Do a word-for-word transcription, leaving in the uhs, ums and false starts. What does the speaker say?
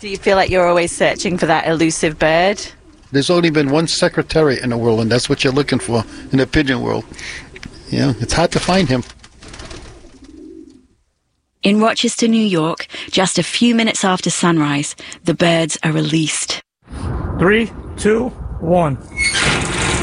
Do you feel like you're always searching for that elusive bird? There's only been one secretariat in the world, and that's what you're looking for in the pigeon world. You know, it's hard to find him. In Rochester, New York, just a few minutes after sunrise, the birds are released. Three, two, one.